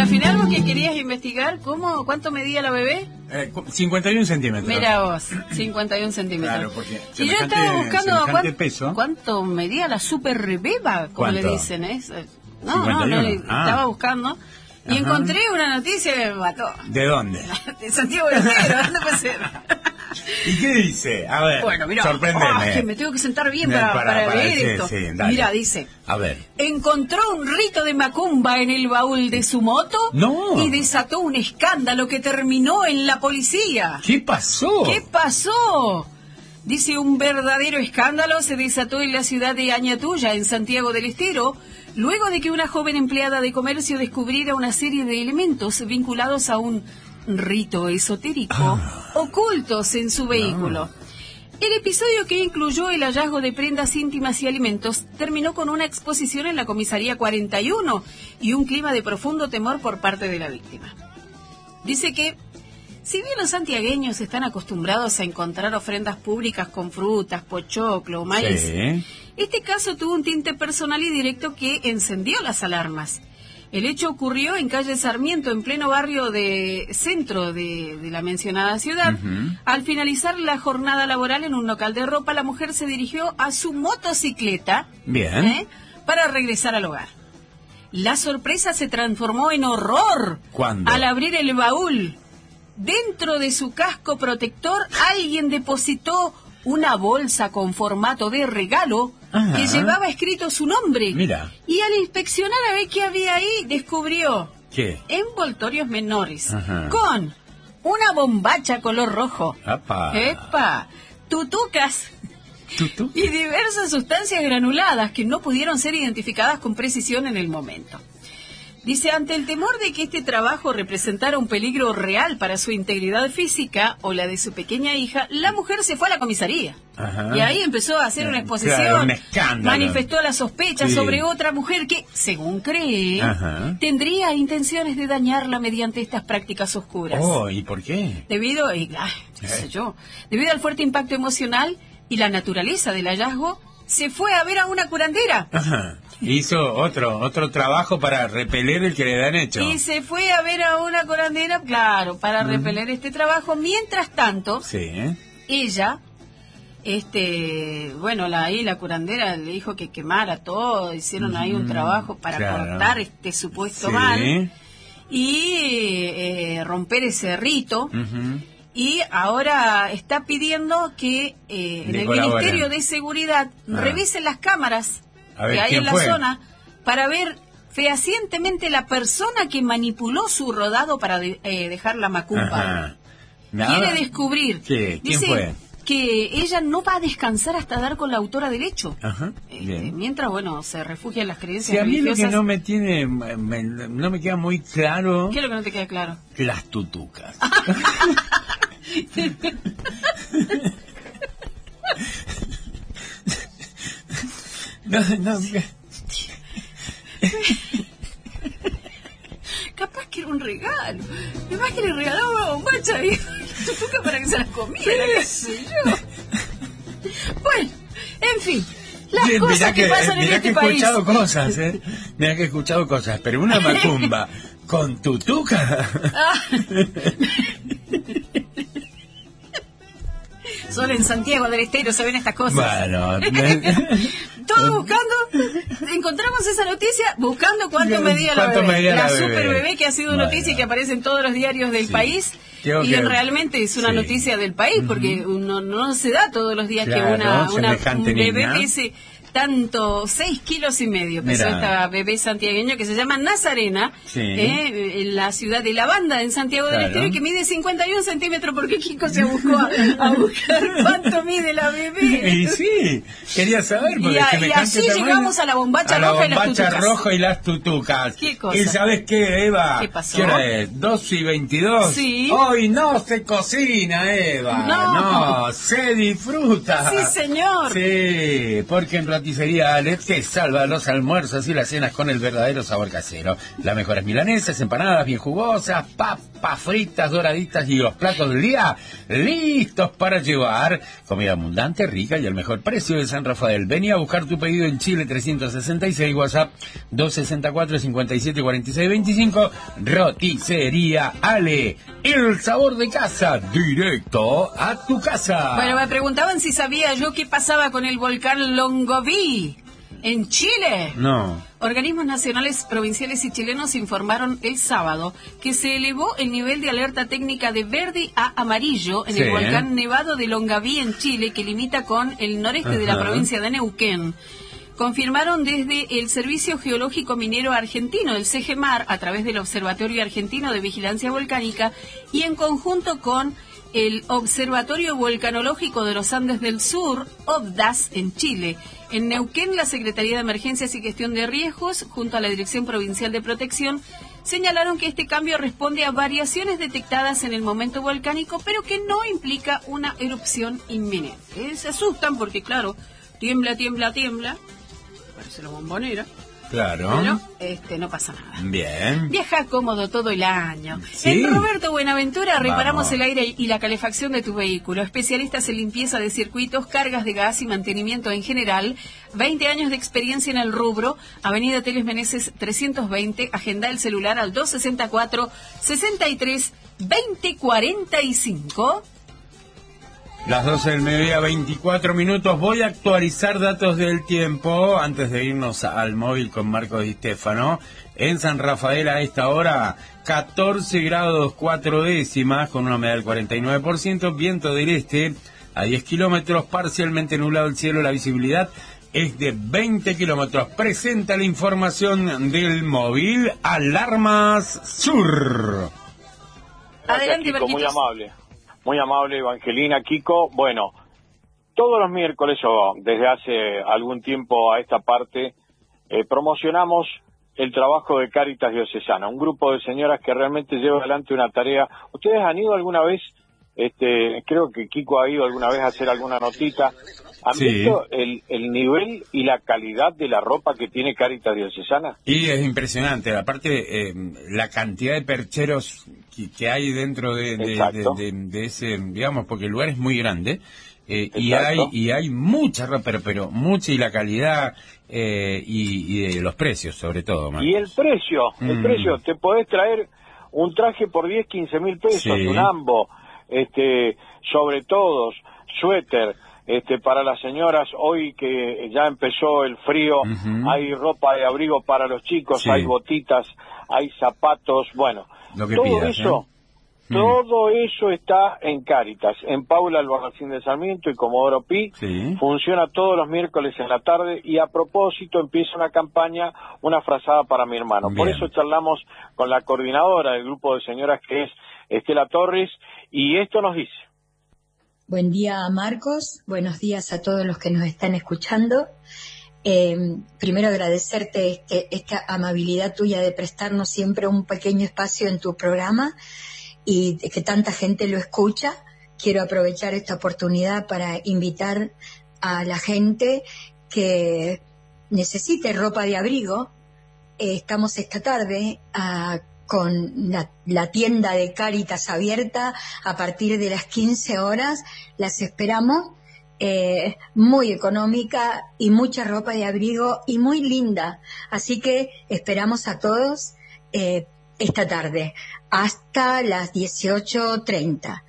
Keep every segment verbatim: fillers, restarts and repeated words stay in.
la final vos que querías investigar, ¿cómo, cuánto medía la bebé? Eh, cincuenta y un centímetros. Mira vos, cincuenta y un centímetros. Claro, porque y yo estaba buscando cuánto, peso. cuánto medía la super rebeba, como ¿Cuánto? le dicen. ¿eh? No, no, no, ah. estaba buscando. Y Ajá. encontré una noticia que me mató. ¿De dónde? De Santiago del Estero, ¿dónde puede ser? ¿Y qué dice? A ver, bueno, mira, sorpréndeme. Oh, es que me tengo que sentar bien para, para, para, para leer sí, esto. Sí, mira, dice. A ver. Encontró un rito de macumba en el baúl de su moto. No. Y desató un escándalo que terminó en la policía. ¿Qué pasó? ¿Qué pasó? Dice, un verdadero escándalo se desató en la ciudad de Añatuya, en Santiago del Estero, luego de que una joven empleada de comercio descubriera una serie de elementos vinculados a un rito esotérico ah, ocultos en su vehículo. No. El episodio, que incluyó el hallazgo de prendas íntimas y alimentos, terminó con una exposición en la comisaría cuarenta y uno y un clima de profundo temor por parte de la víctima. Dice que, si bien los santiagueños están acostumbrados a encontrar ofrendas públicas con frutas, pochoclo o maíz, sí. este caso tuvo un tinte personal y directo que encendió las alarmas. El hecho ocurrió en calle Sarmiento, en pleno barrio de centro de, de la mencionada ciudad. Uh-huh. Al finalizar la jornada laboral en un local de ropa, la mujer se dirigió a su motocicleta Bien. ¿eh? para regresar al hogar. La sorpresa se transformó en horror. ¿Cuándo? Al abrir el baúl. Dentro de su casco protector, alguien depositó una bolsa con formato de regalo Ajá. que llevaba escrito su nombre. Mira. Y al inspeccionar a ver qué había ahí, descubrió ¿Qué? envoltorios menores Ajá. con una bombacha color rojo. ¡Epa! ¡Epa! Tutucas. ¿Tutu? Y diversas sustancias granuladas que no pudieron ser identificadas con precisión en el momento. Dice, ante el temor de que este trabajo representara un peligro real para su integridad física o la de su pequeña hija, la mujer se fue a la comisaría. Ajá. Y ahí empezó a hacer una exposición, claro, un escándalo. Manifestó las sospechas sí. sobre otra mujer que, según cree, Ajá. tendría intenciones de dañarla mediante estas prácticas oscuras. Oh, ¿y por qué? Debido, ay, qué sé yo, debido al fuerte impacto emocional y la naturaleza del hallazgo, se fue a ver a una curandera. Ajá. Hizo otro otro trabajo para repeler el que le dan hecho. Y se fue a ver a una curandera, claro, para mm. repeler este trabajo. Mientras tanto, sí, ¿eh? ella, este, bueno, la, ahí la curandera le dijo que quemara todo, hicieron mm, ahí un trabajo para claro. cortar este supuesto sí. mal y eh, romper ese rito. Uh-huh. Y ahora está pidiendo que eh, en el Ministerio de Seguridad ah. revisen las cámaras ver, que hay en la fue? zona para ver fehacientemente la persona que manipuló su rodado para de, eh, dejar la macumba. Quiere descubrir. ¿Qué? ¿Quién Dice fue? Que ella no va a descansar hasta dar con la autora del hecho. Ajá, eh, mientras, bueno, se refugia en las creencias sí, a mí religiosas. Lo que no me tiene, me, no me queda muy claro. ¿Qué es lo que no te queda claro? Las tutucas. no, no. Capaz que era un regalo. Capaz que le regalaba una bombacha y tutuca para que se las comiera, qué sé yo. Bueno, en fin. Las sí, cosas que, que pasan en este que país. Mirá que he escuchado cosas, ¿eh? Mirá que he escuchado cosas, pero una macumba con tutuca. Ah. Solo en Santiago del Estero se ven estas cosas. Bueno. Todo buscando, encontramos esa noticia, buscando cuánto medía la bebé. Medía la, la bebé? super bebé que ha sido bueno. noticia y que aparece en todos los diarios del sí. país. Creo y que... realmente es una sí. noticia del país, porque uh-huh. uno no se da todos los días claro, que una, una un bebé niña. pese tanto, seis kilos y medio pesó Mira. esta bebé santiagueña que se llama Nazarena, sí. eh, en la ciudad de La Banda, en Santiago claro. del Estero, y que mide cincuenta y un centímetros, porque Kiko se buscó a, a buscar cuánto mide la bebé. Y sí, quería saber. Y, a, y así llegamos a la bombacha a la roja bombacha y las tutucas. roja y las tutucas. ¿Qué cosa? ¿Y sabes qué, Eva? ¿Qué pasó? ¿Qué hora es? ¿dos y veintidós? Sí. Hoy no se cocina, Eva. No. No, se disfruta. Sí, señor. Sí, porque en roticería Ale te salva los almuerzos y las cenas con el verdadero sabor casero. Las mejores milanesas, empanadas bien jugosas, papas fritas, doraditas y los platos del día listos para llevar. Comida abundante, rica y al mejor precio de San Rafael. Vení a buscar tu pedido en Chile trescientos sesenta y seis, WhatsApp dos sesenta y cuatro, cincuenta y siete, cuarenta y seis, veinticinco. Roticería Ale, el sabor de casa, directo a tu casa. Bueno, me preguntaban si sabía yo qué pasaba con el volcán Longoví en Chile. No. Organismos nacionales, provinciales y chilenos informaron el sábado que se elevó el nivel de alerta técnica de verde a amarillo en sí. el volcán Nevado de Longaví en Chile, que limita con el noreste Ajá. de la provincia de Neuquén. Confirmaron desde el Servicio Geológico Minero Argentino, el CEGEMAR, a través del Observatorio Argentino de Vigilancia Volcánica y en conjunto con el Observatorio Volcanológico de los Andes del Sur, OVDAS, en Chile. En Neuquén, la Secretaría de Emergencias y Gestión de Riesgos, junto a la Dirección Provincial de Protección, señalaron que este cambio responde a variaciones detectadas en el momento volcánico, pero que no implica una erupción inminente. Se asustan porque, claro, tiembla, tiembla, tiembla, parece la bombonera. Claro. Pero este, no pasa nada. Bien. Viaja cómodo todo el año. Sí. En Roberto Buenaventura reparamos Vamos. el aire y la calefacción de tu vehículo. Especialistas en limpieza de circuitos, cargas de gas y mantenimiento en general. veinte años de experiencia en el rubro. Avenida Teles Meneses trescientos veinte. Agenda el celular al dos sesenta y cuatro, sesenta y tres, veinte cuarenta y cinco. Las doce del mediodía, veinticuatro minutos. Voy a actualizar datos del tiempo antes de irnos al móvil con Marcos Di Stefano. En San Rafael a esta hora, catorce grados cuatro décimas, con una humedad del cuarenta y nueve por ciento, viento del este a diez kilómetros, parcialmente nublado el cielo, la visibilidad es de veinte kilómetros. Presenta la información del móvil Alarmas Sur. Adelante, Kiko, muy amable. Muy amable, Evangelina, Kiko. Bueno, todos los miércoles, o desde hace algún tiempo a esta parte, eh, promocionamos el trabajo de Cáritas Diocesana, un grupo de señoras que realmente lleva adelante una tarea. ¿Ustedes han ido alguna vez, este, creo que Kiko ha ido alguna vez a hacer alguna notita, han Sí. visto el, el nivel y la calidad de la ropa que tiene Cáritas Diocesana? Y es impresionante, aparte eh, la cantidad de percheros que, que hay dentro de, de, de, de, de ese, digamos, porque el lugar es muy grande, eh, y hay y hay mucha ropa, pero, pero mucha, y la calidad eh, y, y de los precios sobre todo. Marcos. Y el precio, el Mm. precio, te podés traer un traje por diez, quince mil pesos, Sí. un ambo, este, sobre todos, suéter. Este, para las señoras, hoy que ya empezó el frío, Ujú. hay ropa de abrigo para los chicos, Sí. hay botitas, hay zapatos, bueno, Lo que todo pidas, eso, ¿eh? todo eso está en Cáritas, en Paula Albarracín de Sarmiento y Comodoro Pi, Sí. funciona todos los miércoles en la tarde, y a propósito empieza una campaña, una frazada para mi hermano. Por Bien. eso charlamos con la coordinadora del grupo de señoras, que es Estela Torres, y esto nos dice. Buen día, Marcos. Buenos días a todos los que nos están escuchando. Eh, primero agradecerte este, esta amabilidad tuya de prestarnos siempre un pequeño espacio en tu programa y de que tanta gente lo escucha. Quiero aprovechar esta oportunidad para invitar a la gente que necesite ropa de abrigo. Eh, estamos esta tarde a con la, la tienda de Cáritas abierta a partir de las quince horas. Las esperamos, eh, muy económica y mucha ropa de abrigo y muy linda. Así que esperamos a todos eh, esta tarde hasta las dieciocho treinta.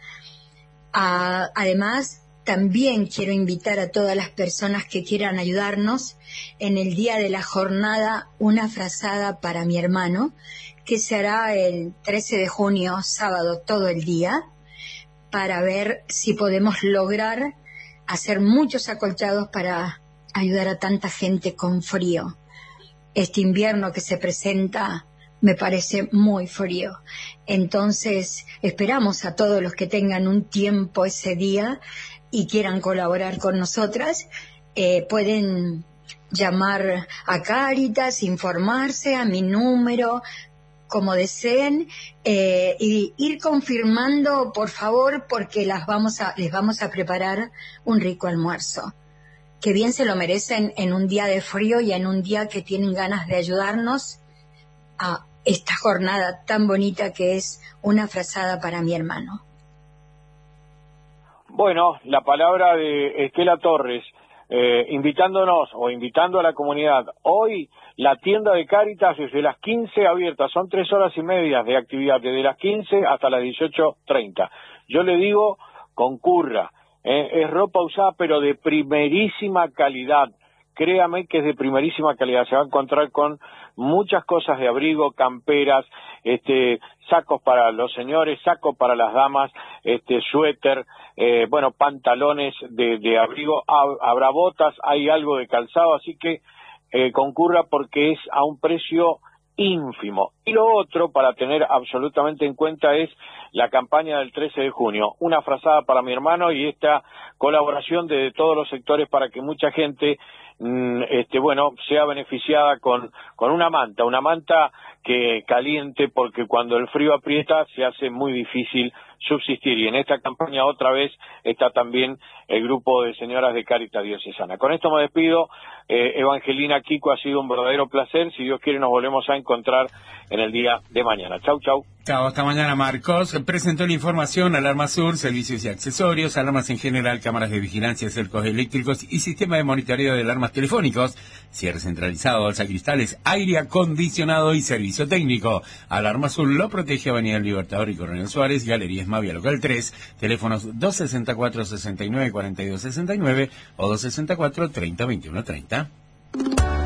Ah, además, también quiero invitar a todas las personas que quieran ayudarnos en el día de la jornada una frazada para mi hermano, que se hará el trece de junio, sábado, todo el día, para ver si podemos lograr hacer muchos acolchados para ayudar a tanta gente con frío. Este invierno que se presenta me parece muy frío. Entonces, esperamos a todos los que tengan un tiempo ese día y quieran colaborar con nosotras, eh, pueden llamar a Cáritas, informarse a mi número, como deseen, eh, y ir confirmando, por favor, porque las vamos a, les vamos a preparar un rico almuerzo. que bien se lo merecen en un día de frío y en un día que tienen ganas de ayudarnos a esta jornada tan bonita que es una frazada para mi hermano. Bueno, la palabra de Estela Torres, eh, invitándonos o invitando a la comunidad. Hoy la tienda de Cáritas desde las quince abierta, son tres horas y media de actividad, desde las quince hasta las dieciocho treinta. Yo le digo, concurra, eh, es ropa usada pero de primerísima calidad. Créame que es de primerísima calidad, se va a encontrar con muchas cosas de abrigo, camperas, este, sacos para los señores, sacos para las damas, este, suéter, eh, bueno, pantalones de, de abrigo, habrá botas, hay algo de calzado, así que eh, concurra porque es a un precio ínfimo. Y lo otro, para tener absolutamente en cuenta, es la campaña del trece de junio, una frazada para mi hermano y esta colaboración de todos los sectores para que mucha gente este bueno sea beneficiada con con una manta, una manta que caliente, porque cuando el frío aprieta se hace muy difícil subsistir, y en esta campaña otra vez está también el grupo de señoras de Cáritas Diocesana. Con esto me despido, eh, Evangelina, Kiko, ha sido un verdadero placer, si Dios quiere nos volvemos a encontrar en el día de mañana. Chau, chau. Chao, hasta mañana, Marcos. Presentó la información Alarma Sur, servicios y accesorios, alarmas en general, cámaras de vigilancia, cercos eléctricos y sistema de monitoreo de alarmas telefónicos, cierre centralizado, alzacristales, aire acondicionado y servicio técnico. Alarma Sur lo protege Avenida del Libertador y Coronel Suárez, Galería Esmavia Local tres, teléfonos dos sesenta y cuatro, sesenta y nueve, cuarenta y dos sesenta y nueve o dos sesenta y cuatro, treinta, veintiuno, treinta.